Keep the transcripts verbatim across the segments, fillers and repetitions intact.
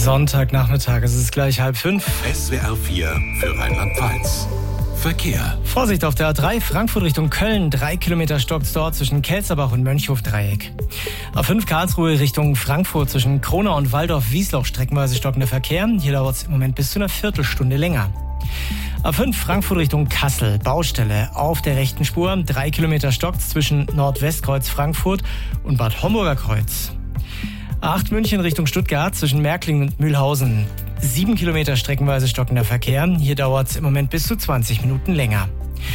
Sonntagnachmittag, es ist gleich halb fünf. S W R vier für Rheinland-Pfalz. Verkehr. Vorsicht auf der A drei, Frankfurt Richtung Köln. Drei Kilometer stockt's dort zwischen Kelzerbach und Mönchhof-Dreieck. A fünf, Karlsruhe Richtung Frankfurt zwischen Kronau und Waldorf-Wiesloch streckenweise stockender Verkehr. Hier dauert's im Moment bis zu einer Viertelstunde länger. A fünf, Frankfurt Richtung Kassel. Baustelle auf der rechten Spur. Drei Kilometer stockt's zwischen Nordwestkreuz Frankfurt und Bad Homburger Kreuz. A acht, München Richtung Stuttgart zwischen Märklingen und Mühlhausen. Sieben Kilometer streckenweise stockender Verkehr. Hier dauert es im Moment bis zu zwanzig Minuten länger.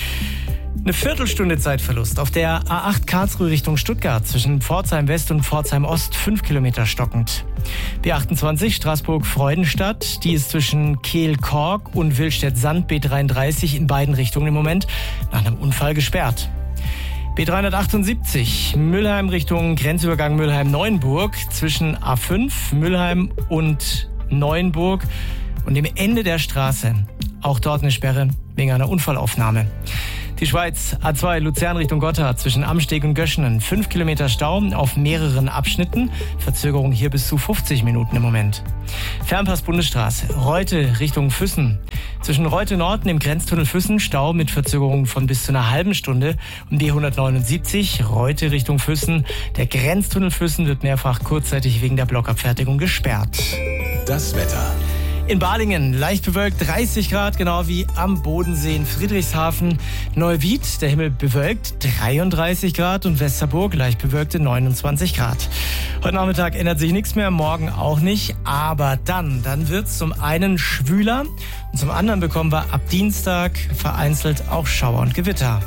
Eine Viertelstunde Zeitverlust auf der A acht Karlsruhe Richtung Stuttgart zwischen Pforzheim West und Pforzheim Ost. Fünf Kilometer stockend. B achtundzwanzig Straßburg-Freudenstadt. Die ist zwischen Kehl-Kork und Willstedt-Sand B dreiunddreißig in beiden Richtungen im Moment nach einem Unfall gesperrt. B dreihundertachtundsiebzig, Mülheim Richtung Grenzübergang Mülheim-Neuenburg zwischen A fünf, Mülheim und Neuenburg und dem Ende der Straße. Auch dort eine Sperre wegen einer Unfallaufnahme. Die Schweiz, A zwei, Luzern Richtung Gotthard zwischen Amsteg und Göschenen. Fünf Kilometer Stau auf mehreren Abschnitten. Verzögerung hier bis zu fünfzig Minuten im Moment. Fernpass Bundesstraße, Reute Richtung Füssen. Zwischen Reute Norden im Grenztunnel Füssen Stau mit Verzögerung von bis zu einer halben Stunde. Und B hundertneunundsiebzig, Reute Richtung Füssen. Der Grenztunnel Füssen wird mehrfach kurzzeitig wegen der Blockabfertigung gesperrt. Das Wetter. In Balingen leicht bewölkt, dreißig Grad, genau wie am Bodensee in Friedrichshafen. Neuwied, der Himmel bewölkt, dreiunddreißig Grad und Westerburg leicht bewölkte neunundzwanzig Grad. Heute Nachmittag ändert sich nichts mehr, morgen auch nicht, aber dann, dann wird's zum einen schwüler und zum anderen bekommen wir ab Dienstag vereinzelt auch Schauer und Gewitter.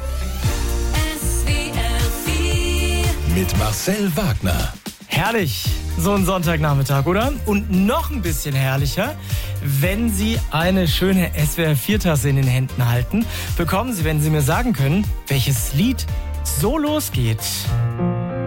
S W R vier Mit Marcel Wagner. Herrlich, so ein Sonntagnachmittag, oder? Und noch ein bisschen herrlicher, wenn Sie eine schöne S W R vier Tasse in den Händen halten, bekommen Sie, wenn Sie mir sagen können, welches Lied so losgeht.